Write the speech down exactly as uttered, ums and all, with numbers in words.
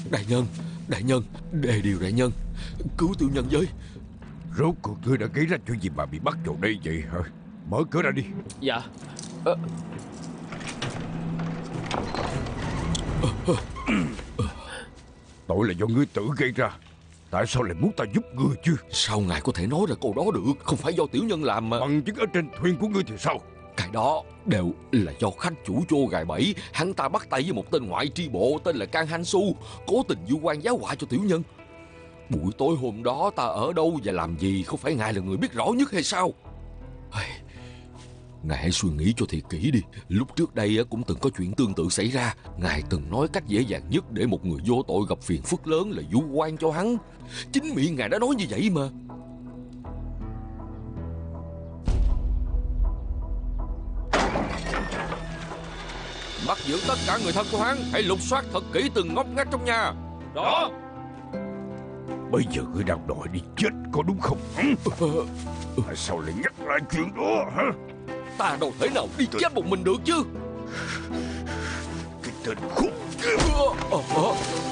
Đại nhân, đại nhân, đề điều đại nhân, cứu tiểu nhân với. Rốt cuộc ngươi đã gây ra chuyện gì mà bị bắt vào đây vậy hả? Mở cửa ra đi. Dạ. à... Tội là do ngươi tự gây ra. Tại sao lại muốn ta giúp ngươi chứ? Sao ngài có thể nói ra câu đó được? Không phải do tiểu nhân làm mà. Bằng chứng ở trên thuyền của ngươi thì sao? Cái đó đều là do khách chủ Chô gài bẫy. Hắn ta bắt tay với một tên ngoại tri bộ tên là Can Han Su, cố tình vu oan giáo họa cho tiểu nhân. Buổi tối hôm đó ta ở đâu và làm gì không phải ngài là người biết rõ nhất hay sao? Ngài hãy suy nghĩ cho thiệt kỹ đi. Lúc trước đây cũng từng có chuyện tương tự xảy ra. Ngài từng nói cách dễ dàng nhất để một người vô tội gặp phiền phức lớn là vu oan cho hắn. Chính miệng ngài đã nói như vậy mà. Bắt giữ tất cả người thân của hắn. Hãy lục soát thật kỹ từng ngóc ngách trong nhà. Đó. Bây giờ ngươi đang đòi đi chết có đúng không? Tại sao lại nhắc lại chuyện đó hả? Ta đâu thể nào đi chết một mình được chứ. Cái tên khốn kiếp.